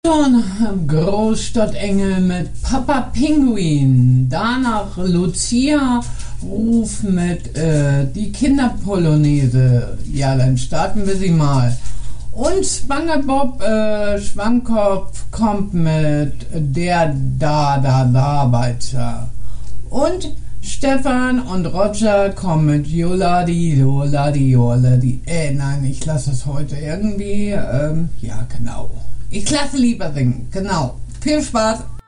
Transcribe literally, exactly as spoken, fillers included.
Dann Großstadtengel mit Papa Pinguin. Danach Lucia Ruf mit äh, die Kinderpolonaise. Ja, dann starten wir sie mal. Und SpongeBob äh, Schwammkopf kommt mit der Da-Da-Da-Arbeiter. Und Stefan und Roger kommen mit Joladi, Joladi, Joladi. Äh, nein, ich lasse es heute irgendwie. Ähm, ja, genau. Ich lasse lieber singen. Genau. Viel Spaß.